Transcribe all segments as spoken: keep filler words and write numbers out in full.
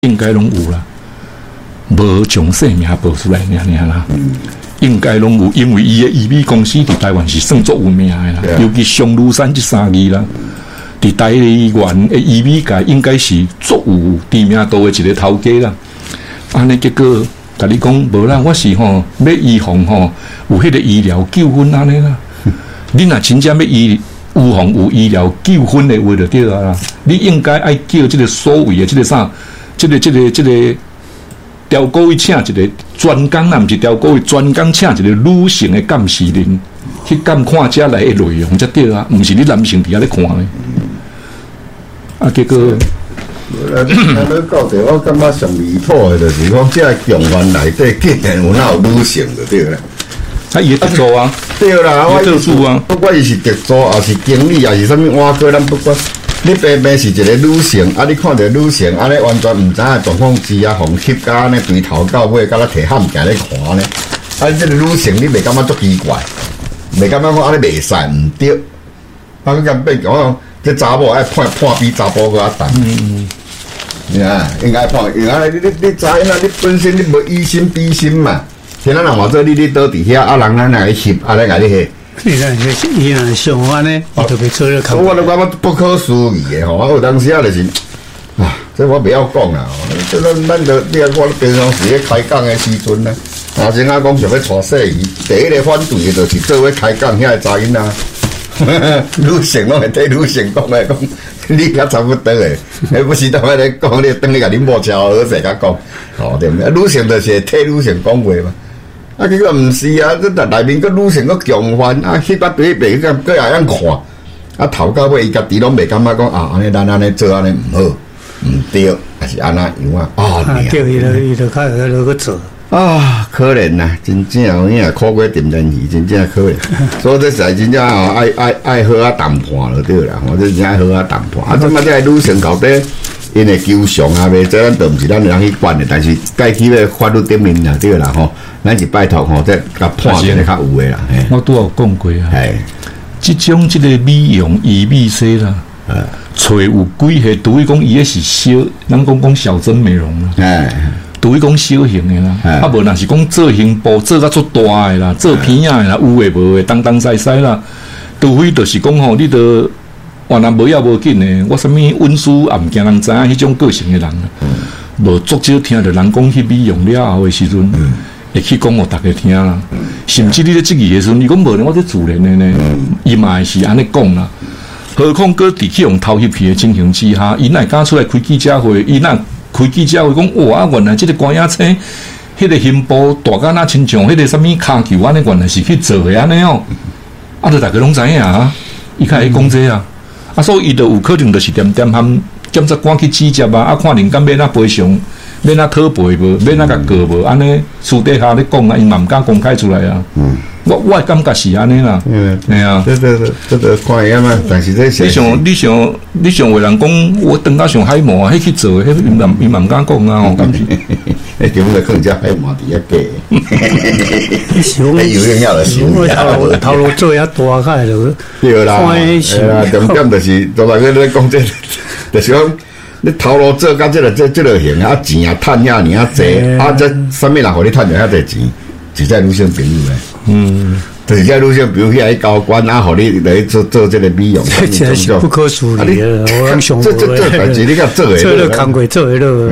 应该拢有啦，无从姓名报出来尔尔啦。嗯、应该拢有，因为伊的医美公司伫台湾是算足有名的啦，尤其上庐山这三字啦，伫台湾的医美界应该是足有知名度的一个头家啦。安尼结果，甲你讲无啦，我是吼要预防吼有迄个医疗纠纷安尼啦。你若真正要医预防有医疗纠纷的话就对啊啦，你应该爱叫这个所谓的这个啥。这个、这个、这个，调高位请一个专工，那毋是调高位专工请一个女性的监视人去监看遮来的内容才对啊，毋是你男性伫遐咧看的。啊，结果， 啊，你到底我感觉上离谱的，就是讲这个共犯内底竟然有哪有女性就对啦。 他也得做啊， 对啦，我得做啊， 不管伊是特助，还是经理，还是啥物碗粿，咱不管。你偏偏是一个女性，啊！你看到女性，安尼完全毋知影状况之下，互翕甲安尼从头到尾，甲咱摕喊行咧看咧。啊！即个女性，你袂感觉足奇怪？袂感觉讲安尼袂使毋对？啊！佮变讲，这查某爱判判比查甫搁较重。嗯嗯。啊，应该判，因为你你你知影啦，你本身你无疑心比心嘛。天啊，人话做你你倒伫遐，啊人咱来翕，啊来甲你翕。 你看，伊若像安尼，伊就袂做咧工。 我都感觉不可思议的吼，啊有当时啊就是，啊，这我不要讲啦，这咱咱着你啊看平常时咧开讲的时阵呢，啊，真啊讲想要带细鱼，第一个反对的就是做伙开讲遐个查囡仔，女性拢会对女性讲来讲，你也差不多诶，你不是当下咧讲，你等你甲恁某超好势甲讲，哦对毋对？女性就是替女性讲话嘛。啊，结果毋是啊！这内面个女性个共犯啊，翕啊对白个，个也样看啊，头到尾伊家己拢袂感觉讲啊，安尼咱安尼做安尼毋好，毋对，还是安那样啊？啊， 叫伊就伊就较会落去做啊，可怜呐，真正有影苦过甜人鱼，真正可怜。所以这实真正吼，爱爱爱好啊谈判就对啦，我这真正爱好啊谈判。啊，即摆这女性到底因的求偿啊，袂这咱都毋是咱人去管的，但是该去咧法律顶面啦，对啦吼。咱是拜托吼，这甲判起来较有诶啦。 我拄有讲过啊，即种即个美容医美师啦，找有几个，除非讲伊个是小，咱讲讲小针美容啦，除非讲小型诶啦，啊无若是讲做型部做甲足大诶啦，做片仔诶啦，有诶无诶，东东西西啦，除非就是讲吼，你着原来无要无紧诶，我啥物温书也毋惊人知影迄种个性诶人啦，无足少听着人讲去美容了后诶时阵。会去讲互大家听啦，甚至你咧质疑的时候，你讲无咧，我咧自然的呢，伊嘛是安尼讲啦。何况搁伫去用偷翕片的情形之下，伊若敢出来开记者会，伊若开记者会讲，哇，原来即个关雅青，迄个胸部大甲那亲像迄个啥物骹球安尼，原来是去做的安尼哦。啊，着大家拢知影啊，伊开始讲这啊，啊，所以伊就有可能就是点点含检察官去指责啊，啊，看人敢要哪赔偿。要哪讨赔无？要哪甲告无？安尼私底下咧讲啊，因嘛毋敢公开出来啊。嗯，我我诶感觉是安尼啦。嗯，系啊。 这这这这个看样嘛，但是这你想你想你想有人讲，我等下上海模啊，迄去做，迄因嘛因嘛毋敢讲啊，我感觉。 迄根本可能只海模伫遐假。 你想有影要了，想头路头路做遐大开就对啦。对啦，重点就是做大个咧讲这，就是讲。你头路做甲即个即即个型啊，钱啊趁遐尔啊济，啊这啥物人互你趁着遐济钱？是在女性朋友诶，嗯，就是在女性朋友遐高官啊，互你来做做即个美容， 这真是不可思议啊！我讲上这这这代志你甲做诶， 做了工过做诶咯。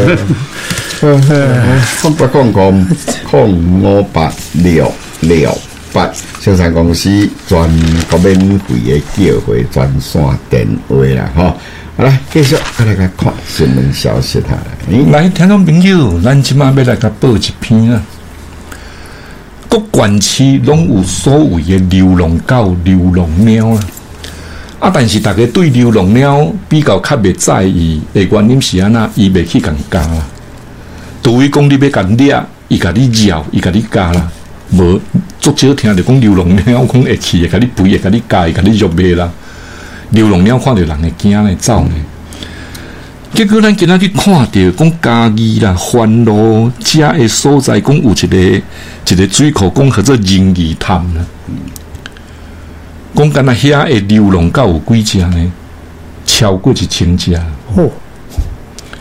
空八空空空五八六六八，生产公司专国免费诶叫回专线电话啦，吼。好来，继续再来看新闻消息哈。 来，听众朋友，咱即马要来甲报一篇啊。各县市拢有所谓的流浪狗、流浪猫啦。啊，但是大家对流浪猫比较较袂在意的原因是安那，伊袂去共咬啦。除非讲你要共掠，伊甲你咬，伊甲你咬啦。无足少听着讲流浪猫讲会去，会甲你肥，会甲你咬，会甲你肉卖啦。流浪猫看到人会惊咧走呢，结果咱今仔日看到讲嘉义啦、番路遮个所在，讲有一个一个水库，讲叫做仁义潭啦。讲敢若遐个流浪狗有几只呢？超过一千只。哦，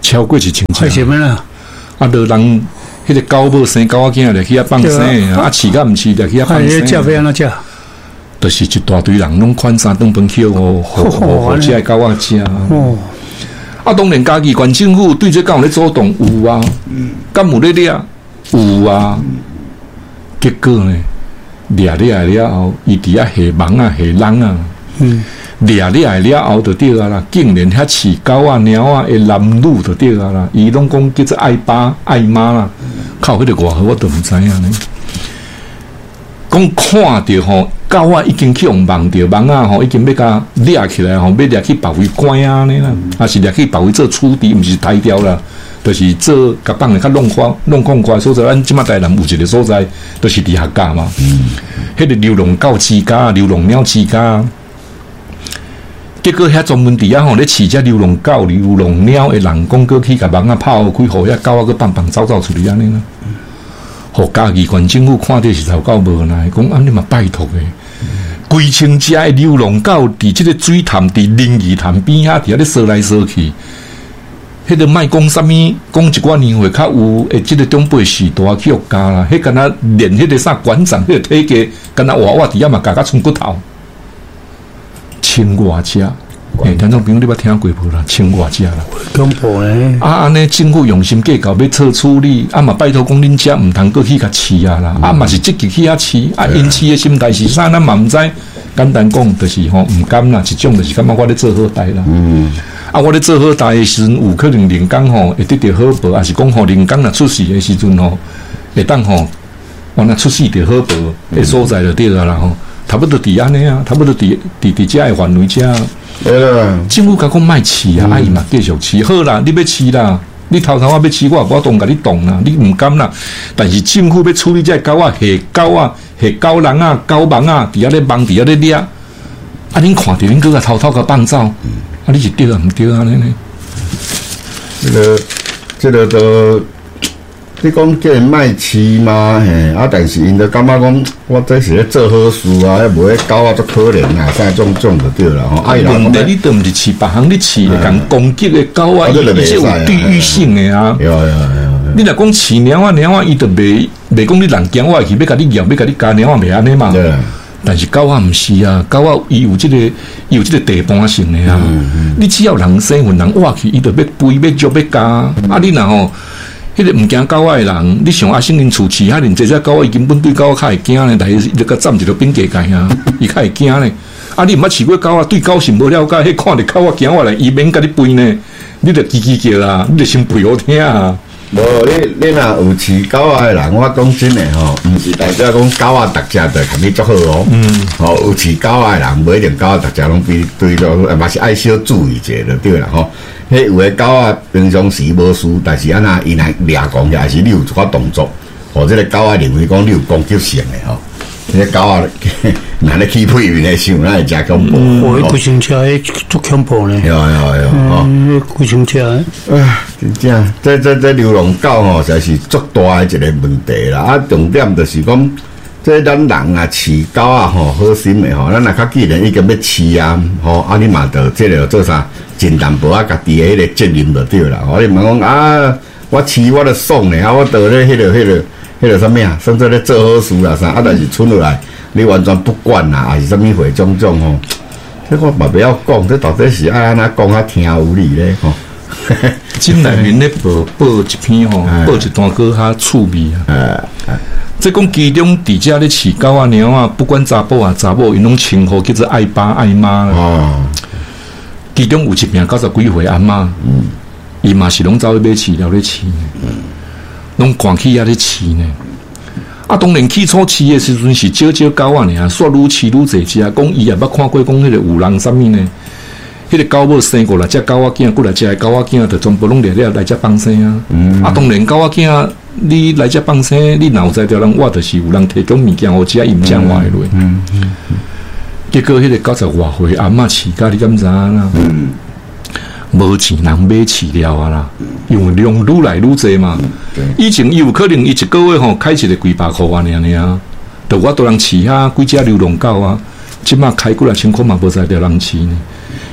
超过一千只。 快什么了？ 啊，就人迄个狗母生狗仔囝来去遐放生，啊，饲甲毋饲来去遐放生。 食要安怎食？ 就是一大堆人拢款三顿饭去哦，互互即个狗仔食。哦，啊，当然家己县政府对这敢有咧主动有啊，敢有咧掠有啊。结果呢，掠掠了后，伊伫遐下网啊、下人啊，嗯，掠掠了后就对啊啦，竟然遐饲狗啊、猫啊的男女就对啊啦，伊拢讲叫做爱爸爱妈啦，靠迄个外号我都毋知影呢。讲看着吼，狗啊已经去用网着网啊吼，已经要甲掠起来吼，要掠去别位关啊呢啦，还是掠去别位做处理，毋是抬掉啦。就是做甲放咧较弄快、弄况快所在，咱即马台南有一个所在，就是伫客家嘛。迄、嗯、个流浪狗饲家、流浪猫饲家，结果遐专门伫遐吼咧饲只流浪狗、流浪猫的人，讲过去甲网啊拍开，互遐狗仔去放放走走出去安尼啦。互家己县政府看到是头够无奈，讲安尼嘛拜托诶，规千只的流浪狗伫即个水潭、伫林义潭边遐，伫遐咧扫来扫去。迄个卖讲啥物，讲一寡年岁较有诶，即个长辈时代去学家啦。迄敢若练迄个啥馆长，迄个体格，敢若娃娃伫遐嘛，加甲冲骨头，千外只。诶，听众朋友，你捌听过无啦？千外只啦， 恐怖咧！ 啊，安尼政府用心计较要做处理，啊嘛拜托讲恁遮毋通搁去甲饲啊啦，啊嘛是积极去遐饲，啊因饲诶心态是啥，咱嘛毋知。简单讲，就是吼毋甘啦，一種就是感覺我咧做好代啦。嗯，啊，我咧做好代誒時陣，有可能人工吼會得到好報，還是講吼人工若出事誒時陣吼，會當吼我若出事得好報誒所在就對啦啦吼，差不多佇安尼啊，差不多佇佇佇遮誒範圍遮。對啦，政府甲講賣飼啊，啊伊嘛繼續飼，好啦，你要飼啦。你頭頭啊要飼我，我當甲你動啦，你毋甘啦。但是政府要處理這狗啊、下狗啊、下狗人啊、狗網啊，伫遐咧網，伫遐咧掠，啊恁看着恁擱甲偷偷甲放走，啊你是對啊毋對啊呢？ 這個這個都你講叫人賣飼嘛，嘿啊，但是因就感覺講，我這是咧做好事啊，無迄狗啊足可憐啊，啥種種就對啦吼。啊， 問題你都毋是飼別行，你飼嚟共攻擊嘅狗啊，伊伊有地域性嘅啊。有有有。你若講飼貓啊貓啊，伊就袂袂講你人驚我去，要甲你咬，要甲你咬貓啊，袂安尼嘛。但是狗啊毋是啊，狗啊伊有即個伊有即個地盤性嘅啊。你只要人生份人挖去，伊就要肥要足要加。啊，你若吼。迄個毋驚狗仔誒人，你想阿生因厝飼遐尼這隻狗仔，伊根本對狗仔較會驚咧，但是伊就甲斬一條邊界界啊，伊較會驚咧。啊，你毋捌飼過狗仔，對狗是無了解，迄看着狗仔行過來，伊免甲你吠呢，你著吱吱叫啊，你著先吠好聽啊。 無你你若有飼狗仔誒人，我講真誒吼，毋是代表講狗仔逐隻著含你足好哦。嗯。吼，有飼狗仔誒人，無一定狗仔逐隻攏比對着，嘛是愛小注意一下就對啦吼。迄有誒狗仔平常時無事，但是安那伊若掠講嘅，還是你有一寡動作，或者個狗仔認為講你有攻擊性嘅吼。迄個狗仔若咧起屁面誒想，那會真恐怖。 哦，迄規身車迄足恐怖呢。 有有有，吼， 迄規身車。唉， 真正，這這這流浪狗吼，實在是足大誒一個問題啦。啊，重點就是講，這咱人啊飼狗啊吼，好心誒吼，咱若較既然已經要飼啊，吼，啊你嘛着即個做啥？盡淡薄啊，家己誒迄個責任就對啦。我你問講啊，我飼我著爽咧，啊我倒咧迄個迄個。迄個啥物啊，甚至咧做好事啦啥，啊，但是剩落來你完全不管啦，還是啥物貨種種吼，這我嘛不要講，這到底是愛安怎講較聽有理咧吼。 今內面咧報報一篇吼，報一段歌較趣味啊。即講其中佇遮咧飼狗啊、貓啊，不管查甫啊、查某，因攏稱呼叫做愛爸愛媽啦。哦。其中有一名九十幾歲阿嬤，嗯，伊嘛是攏走去買飼料咧飼。嗯。攏趕去遐咧飼呢，啊，當然起初飼誒時陣是少少狗仔爾，煞愈飼愈濟隻。講伊也捌看過，講迄個有人啥物呢？迄、那個狗母生過來，隻狗仔囝過來，隻狗仔囝就全部攏掠掠來遮放生啊。嗯、啊，當然狗仔囝你來遮放生，你若有才調人，我就是有人提供物件，我只伊毋正話落。嗯嗯嗯、結果迄個九十外歲阿嬤飼甲，你敢知影啦？嗯無錢人買飼料啊啦，因為量愈來愈濟嘛。以前伊有可能伊一個月吼開一個幾百箍啊，爾爾，就我都人飼遐幾隻流浪狗啊，即馬開幾來千箍嘛，無才着人飼呢。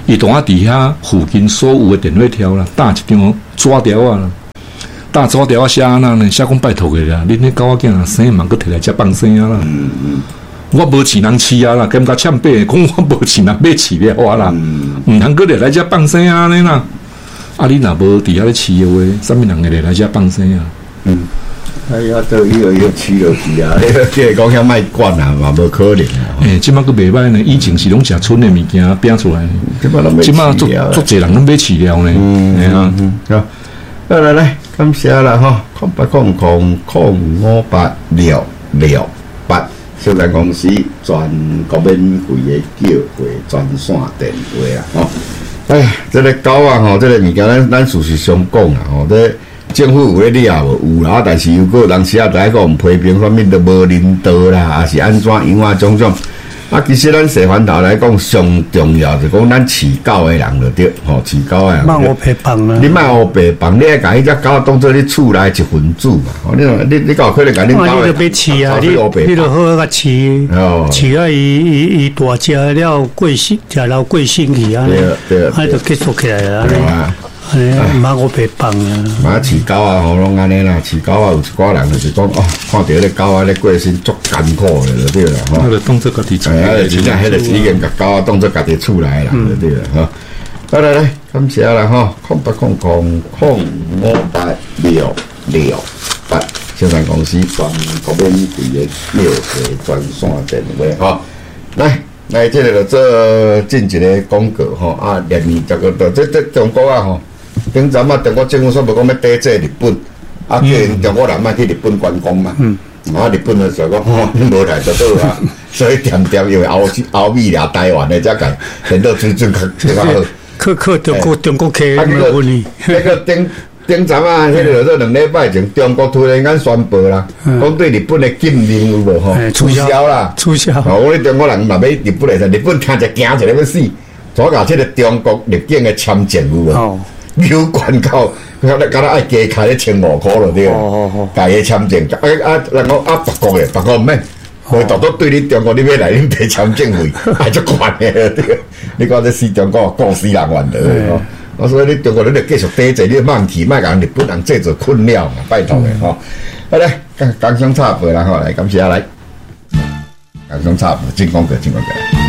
伊同啊伫遐附近所有的电话条啦，打一张纸条啊，打纸条啊写安那呢？写讲拜托个啦，恁迄狗仔囝生嘛，佮摕来遮放生啊啦。嗯嗯，我无饲人饲啊啦，兼甲欠买，讲我无饲人买饲了啊啦，毋通佮来遮放生啊呢啦。啊，你若无伫遐咧饲的话，啥物人会来遮放生啊？ 嗯。哎呀，都伊个伊个饲落去啊！即个讲遐卖管啊，嘛无可能啊！ 诶，即摆佫袂歹呢，以前是拢食村的物件拼出来，即摆拢即摆做做侪人拢买饲料呢。嗯啊， 好，来来来，感谢啦吼，空八空空空五八六六八，小兰公司全国免费的叫货专线电话啊！吼，哎呀，这个狗啊吼，这个物件咱咱事实上讲啊吼，这政府有咧了无？有啦，但是有个人时啊，来讲批评方面都无领导啦，也是安怎样啊种种。啊，其实咱社环岛来讲，上重要就讲咱饲狗的人就对，吼，饲狗的人。 莫黑白帮啊！ 你莫黑白帮，你爱甲迄只狗当做你厝内一份子嘛。吼，你你你搞可能甲恁狗的。 你就别饲啊！你你就好好甲饲，饲啊！伊伊伊大只了，过身，食了过身去啊！对对，啊，就结束起来了。哎，马我别帮啊！ 马饲狗啊，吼拢安尼啦。饲狗啊，有一寡人就是讲哦，看到迄个狗啊咧过身，足艰苦的，就对啦。 吼，就当做家己厝。 哎，啊，真正迄个已经甲狗啊当做家己厝来啦，就对啦。吼，来来来，感谢啦吼，空八空空空五八六六八，小三公司全国免费的六个专线电话吼，来。来，这个就做进一个广告吼啊！连年这个这这中国啊吼，顶阵啊，中国政府说无讲要抵制日本，啊，叫因中国人莫去日本观光嘛。嗯。啊，日本的时候讲，吼，无来就倒啊，所以点点因为欧欧美俩台湾的才讲，很多水准较较好。 去去中国中国客没问题。那个顶顶阵啊，迄个做两礼拜前，中国突然间宣布啦，讲对日本的禁令有无吼取消啦， 取消。 哦，我哋中国人嘛要日本来噻，日本听着惊一个要死，左搞这个中国入境的签证有无？有关到，敢若敢若爱加开咧千五块咯对。哦哦加个签证，啊啊，人讲啊，别国的，别国唔免，会到到对你中国你要来，你赔签证费，还足贵的对。你讲这死中国，过死人玩的哦。啊，所以你中国人得继续抵制，你慢去，莫讲日本人制造困扰嘛，拜托的吼。好来，刚刚上插播啦吼，来感谢来，刚上插播，进广告，进广告。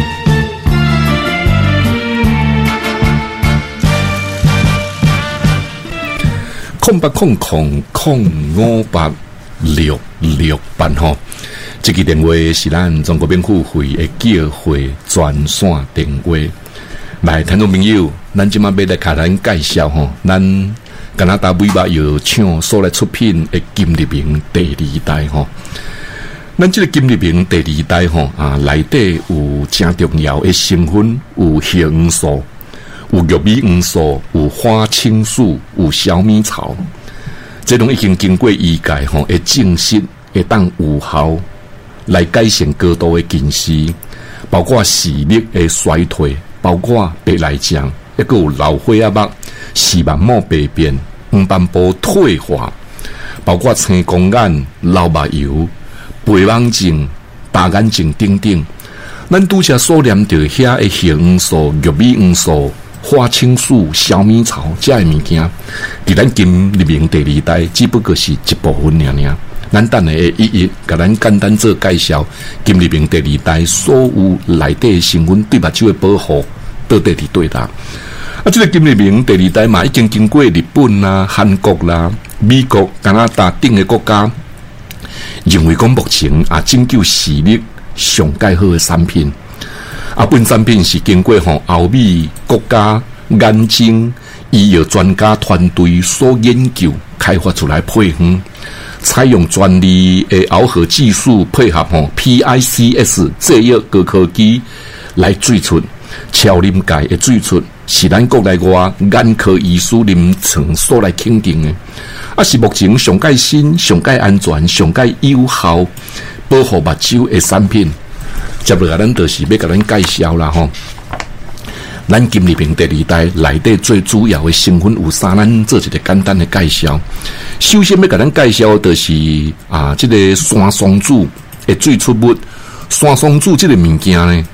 空八空空空五八六六八吼，这个电话是咱中国免付费的叫货专线电话。来，听众朋友，咱即马要来甲咱介绍吼，咱加拿大尾巴药厂所来出品的金立明第二代吼。咱即个金立明第二代吼啊，内底有正重要的成分，有叶黄素，有玉米黄素，有花青素，有小米草，这拢已经经过医界吼的证实，会当有效来改善高度的近视，包括视力的衰退。包括白内障，一个有老花眼目、视网膜病变、黄斑部退化，包括青光眼、老目疣、白网症、大眼症等等。咱拄则所念到遐的叶黄素、玉米黄素、花青素、小米草这些物件，伫咱金立明第二代只不过是一部分尔尔。咱等下会一一甲咱简单做介绍，金立明第二代所有内底的成分对目睭的保护到底伫对搭。啊，这个金立明第二代嘛，已经经过日本啦、韩国啦、美国、加拿大等的国家，认为讲目前啊，拯救视力上介好的产品。啊，本产品是经过吼欧美国家眼睛医药专家团队所研究开发出来配方。采用专利的螯合技术配合吼 P I C S 制约高科技来做出超临界的做出，是咱国内外眼科医师临床所来肯定的，啊是目前上界新、上界安全、上界有效保护目睭的产品。接落来咱就是要甲咱介绍啦吼。咱金立明第二代内底最主要的成分有啥？咱做一个简单的介绍。首先要甲咱介绍的是啊，这个山松子的最出物。山松子这个物件呢，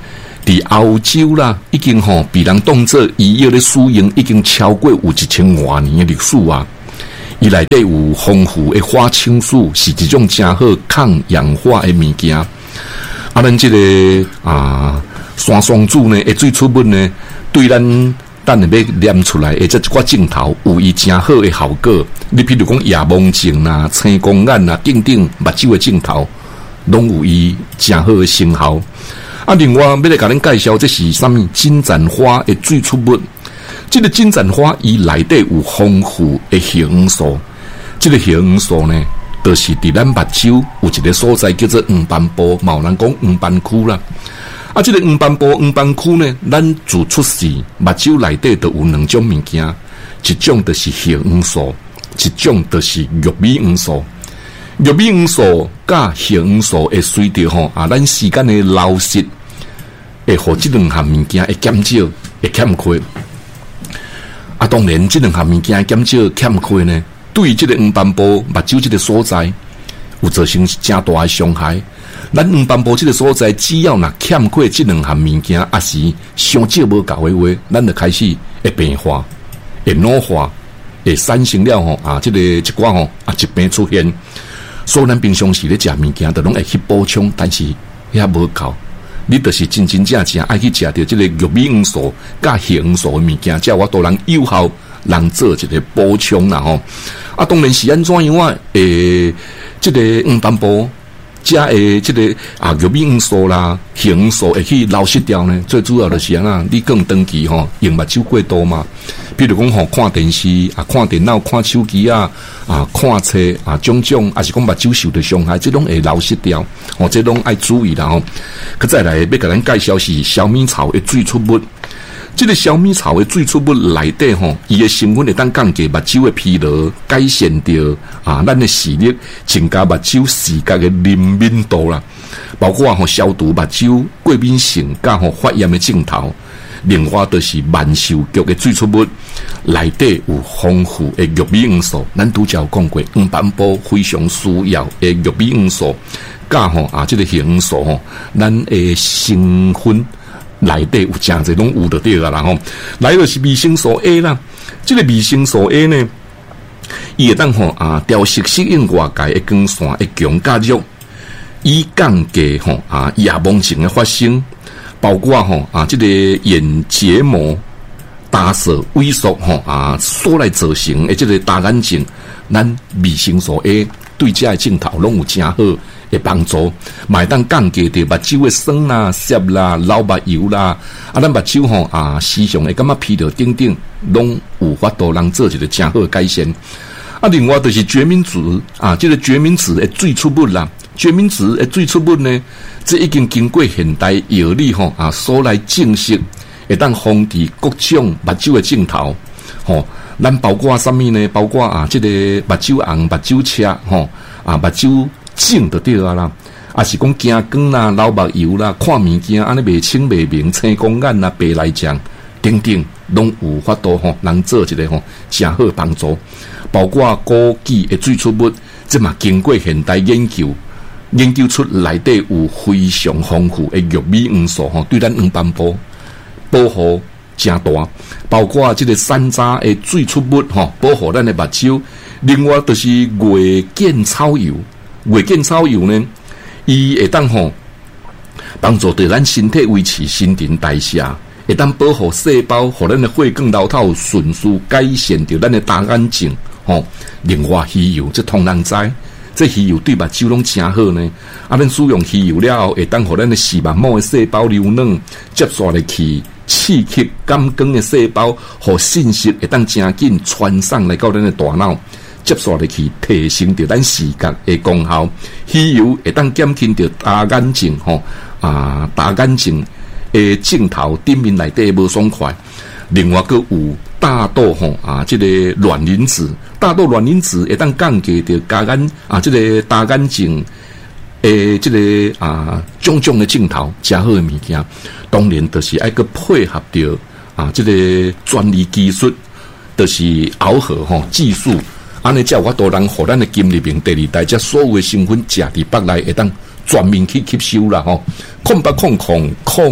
伫欧洲啦，已经吼被人当作医药的使用，已经超过有一千多年的历史啊。伊内底有丰富的花青素，是一种真好抗氧化的物件。啊，咱这个啊山松子呢，会最出物呢，对咱等下要念出来，或者一寡镜头有伊真好的效果。你譬如讲夜盲症啦、青光眼啦、等等目睭的镜头，拢有伊真好的成效。啊，另外要来甲恁介绍，这是啥物？金盏花的最出物。这个金盏花伊内底有丰富的硼元素，这个硼元素呢，就是伫咱目睭有一个所在叫做黄斑部，嘛有人讲黄斑区啦。啊，这个黄斑部、黄斑区呢，咱自出世目睭内底都有两种物件，一种就是硼元素，一种就是玉米元素。玉米元素甲硼元素会随着吼啊，咱时间的流逝，会互这两项物件会减少，会欠缺。啊，当然，这两项物件减少欠缺呢，对这个黄斑部目睭这个所在有造成真大的伤害。咱黄斑部这个所在，只要若欠缺这两项物件，也是上少无够的话，咱就开始会病化、会老化、会产生了吼啊，这个一寡吼啊疾病出现。所以咱平常时咧食物件，就拢会去补充，但是也无够。你就是真真正正爱去食到这个玉米元素、甲硼元素的物件，才有法度人有效人做一个补充啦吼。啊，当然是安怎样啊？诶，这个黄斑部加诶，这个啊玉米元素啦、硼元素会去流失掉呢？最主要就是啊，你更长期吼用目睭过多嘛。比如讲吼，看电视啊、看电脑、看手机啊、啊看册啊，种种，还是讲目睭受到伤害，这拢会流失掉。哦，这拢爱注意啦吼。佮再来要甲咱介绍是小米草的最出物。这个小米草的最出物内底吼，伊的成分会当降低目睭的疲劳，改善掉啊咱的视力，增加目睭视觉的灵敏度啦。包括吼消除目睭过敏性甲吼发炎的镜头。另外就是万寿菊的最出物，内底有丰富的玉米元素。咱拄则有讲过，黄斑部非常需要的玉米元素，加吼啊，这个硼元素吼，咱的成分内底有真侪拢有得对啦吼。来就是维生素 A 啦，这个维生素 A 呢，伊会当吼啊调适适应外界的光线的强加热，以降低吼啊夜盲症的发生。包括吼啊，这个眼结膜打色萎缩吼啊，所来造成的这个大眼睛，咱维生素 A 对这个镜头拢有真好的帮助，买当降低着目睭的酸啦、涩啦、老目油啦，啊，咱目睭吼啊，时常会感觉疲劳等等，拢有法度人做一个真好的改善。啊，另外就是决明子啊，这个决明子的最出物啦。决明子的最出物呢，这已经经过现代药理吼啊所来证实，会当防治各种目睭的镜头。吼，咱包括什么呢？包括啊，这个目睭红、目睭赤吼啊，目睭肿就对啊啦。啊是讲惊光啦、老目油啦、看物件安尼袂清袂明、青光眼啦、白内障等等，拢有法度吼，能做一个吼真好帮助。包括枸杞的最出物，这嘛经过现代研究。研究出内底有非常丰富的玉米元素吼，对咱黄斑部保护真大。包括这个山楂的最出物吼，保护咱的目睭。另外就是月见草油，月见草油呢，伊会当吼帮助对咱身体维持新陈代谢，会当保护细胞，互咱的血管流透顺序，改善掉咱的大眼睛吼。另外鱼油，这通人知。这鱼油对目睭拢真好呢，啊，咱使用鱼油了后，会当互咱的视网膜的细胞流软，接续入去刺激感光的细胞，互信息会当真紧传送来到咱的大脑，接续入去提升着咱视觉的功效。鱼油会当减轻着大眼睛吼啊，大眼睛的镜头顶面内底无爽快。另外个有大豆吼啊，这个卵磷脂，大豆卵磷脂会当降低着大眼啊，这个大眼睛诶，这个啊种种的镜头真好的物件。当然，就是爱个配合着啊，这个专利技术，就是螯合吼技术，安尼才有法度人互咱的金立明第二代，这所有的成分食伫腹内会当全面去吸收啦吼。空八空空空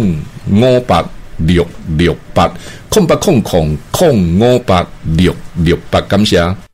五八六六八，空八空空空五八六六八，感谢。